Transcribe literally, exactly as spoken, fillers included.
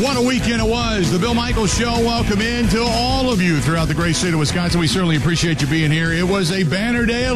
What a weekend it was. The Bill Michaels Show. Welcome in to all of you throughout the great state of Wisconsin. We certainly appreciate you being here. It was a banner day.